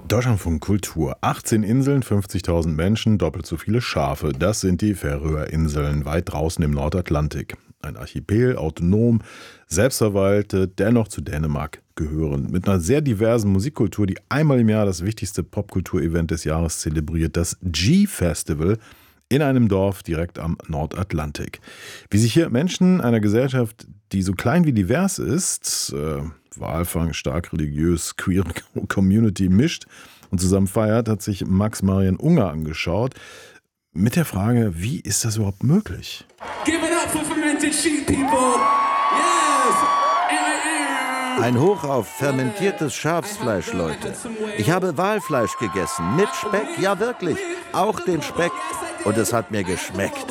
Deutschlandfunk Kultur. 18 Inseln, 50.000 Menschen, doppelt so viele Schafe. Das sind die Färöerinseln, weit draußen im Nordatlantik. Ein Archipel, autonom, selbstverwaltet, dennoch zu Dänemark gehörend. Mit einer sehr diversen Musikkultur, die einmal im Jahr das wichtigste Popkulturevent des Jahres zelebriert, das G-Festival in einem Dorf direkt am Nordatlantik. Wie sich hier Menschen einer Gesellschaft, die so klein wie divers ist, Walfang, stark religiös, queer Community mischt und zusammen feiert, hat sich Max Marian Unger angeschaut. Mit der Frage, wie ist das überhaupt möglich? Give it up for fermented sheep, people! Yes! Ein Hoch auf fermentiertes Schafsfleisch, Leute. Ich habe Walfleisch gegessen, mit Speck, ja wirklich, auch den Speck. Und es hat mir geschmeckt.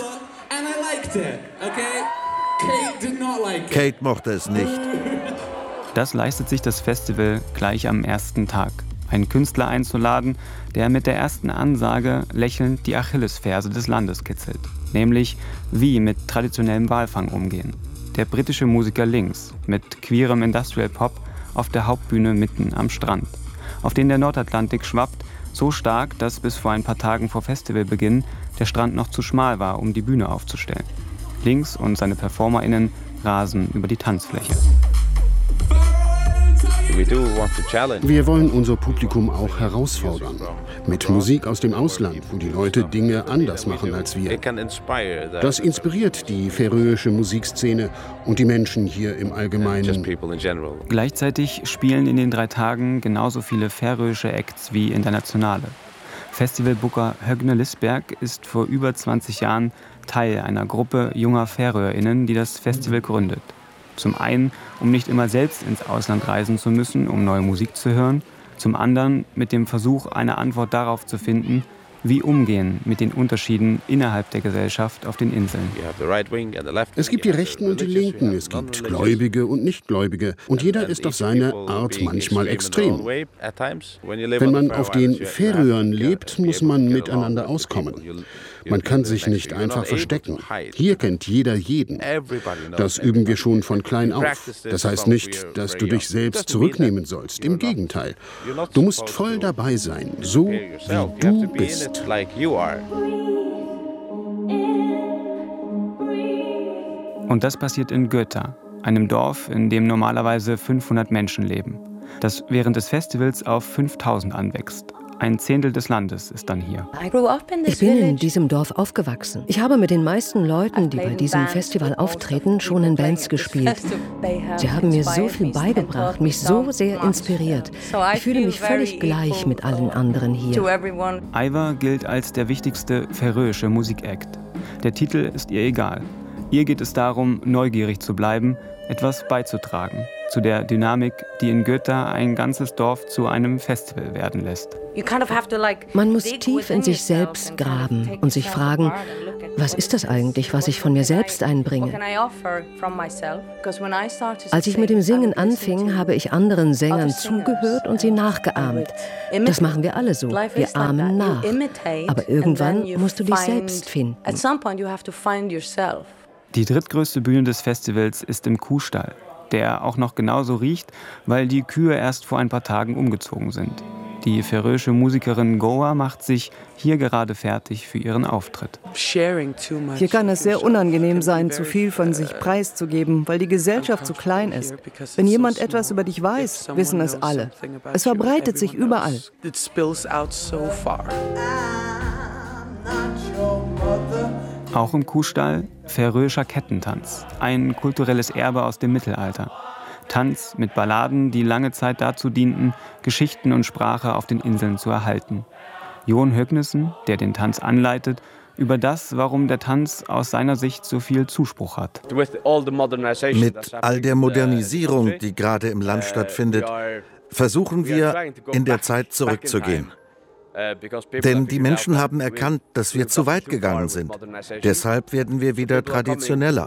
Kate mochte es nicht. Das leistet sich das Festival gleich am ersten Tag. Einen Künstler einzuladen, der mit der ersten Ansage lächelnd die Achillesferse des Landes kitzelt. Nämlich, wie mit traditionellem Walfang umgehen. Der britische Musiker Lynx mit queerem Industrial Pop auf der Hauptbühne mitten am Strand, auf den der Nordatlantik schwappt, so stark, dass bis vor ein paar Tagen vor Festivalbeginn der Strand noch zu schmal war, um die Bühne aufzustellen. Lynx und seine PerformerInnen rasen über die Tanzfläche. Wir wollen unser Publikum auch herausfordern. Mit Musik aus dem Ausland, wo die Leute Dinge anders machen als wir. Das inspiriert die färöische Musikszene und die Menschen hier im Allgemeinen. Gleichzeitig spielen in den 3 Tagen genauso viele färöische Acts wie internationale. Festivalbooker Högne Lisberg ist vor über 20 Jahren Teil einer Gruppe junger FäröerInnen, die das Festival gründet. Zum einen, um nicht immer selbst ins Ausland reisen zu müssen, um neue Musik zu hören. Zum anderen mit dem Versuch, eine Antwort darauf zu finden, wie umgehen mit den Unterschieden innerhalb der Gesellschaft auf den Inseln. Es gibt die Rechten und die Linken, es gibt Gläubige und Nichtgläubige. Und jeder ist auf seine Art manchmal extrem. Wenn man auf den Färöern lebt, muss man miteinander auskommen. Man kann sich nicht einfach verstecken. Hier kennt jeder jeden. Das üben wir schon von klein auf. Das heißt nicht, dass du dich selbst zurücknehmen sollst. Im Gegenteil. Du musst voll dabei sein, so wie du bist. Und das passiert in Göta, einem Dorf, in dem normalerweise 500 Menschen leben, das während des Festivals auf 5000 anwächst. Ein Zehntel des Landes ist dann hier. Ich bin in diesem Dorf aufgewachsen. Ich habe mit den meisten Leuten, die bei diesem Festival auftreten, schon in Bands gespielt. Sie haben mir so viel beigebracht, mich so sehr inspiriert. Ich fühle mich völlig gleich mit allen anderen hier. Ivar gilt als der wichtigste färöische Musikakt. Der Titel ist ihr egal. Ihr geht es darum, neugierig zu bleiben, etwas beizutragen zu der Dynamik, die in Göta ein ganzes Dorf zu einem Festival werden lässt. Man muss tief in sich selbst graben und sich fragen, was ist das eigentlich, was ich von mir selbst einbringe? Als ich mit dem Singen anfing, habe ich anderen Sängern zugehört und sie nachgeahmt. Das machen wir alle so, wir ahmen nach. Aber irgendwann musst du dich selbst finden. Die drittgrößte Bühne des Festivals ist im Kuhstall, der auch noch genauso riecht, weil die Kühe erst vor ein paar Tagen umgezogen sind. Die färöische Musikerin Goa macht sich hier gerade fertig für ihren Auftritt. Hier kann es sehr unangenehm sein, zu viel von sich preiszugeben, weil die Gesellschaft zu klein ist. Wenn jemand etwas über dich weiß, wissen es alle. Es verbreitet sich überall. Auch im Kuhstall färöischer Kettentanz, ein kulturelles Erbe aus dem Mittelalter. Tanz mit Balladen, die lange Zeit dazu dienten, Geschichten und Sprache auf den Inseln zu erhalten. Jon Högnesen, der den Tanz anleitet, über das, warum der Tanz aus seiner Sicht so viel Zuspruch hat. Mit all der Modernisierung, die gerade im Land stattfindet, versuchen wir, in der Zeit zurückzugehen. Denn die Menschen haben erkannt, dass wir zu weit gegangen sind. Deshalb werden wir wieder traditioneller.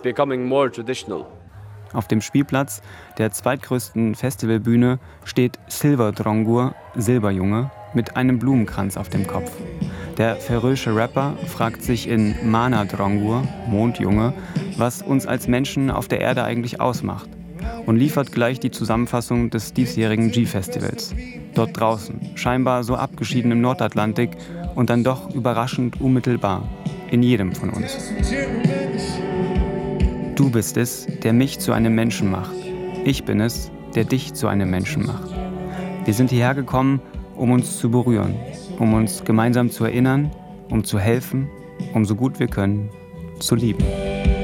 Auf dem Spielplatz der zweitgrößten Festivalbühne steht Silver Drongur, Silberjunge, mit einem Blumenkranz auf dem Kopf. Der färöische Rapper fragt sich in Mana Drongur, Mondjunge, was uns als Menschen auf der Erde eigentlich ausmacht. und liefert gleich die Zusammenfassung des diesjährigen G-Festivals. Dort draußen, scheinbar so abgeschieden im Nordatlantik und dann doch überraschend unmittelbar, in jedem von uns. Du bist es, der mich zu einem Menschen macht. Ich bin es, der dich zu einem Menschen macht. Wir sind hierher gekommen, um uns zu berühren, um uns gemeinsam zu erinnern, um zu helfen, um so gut wir können, zu lieben.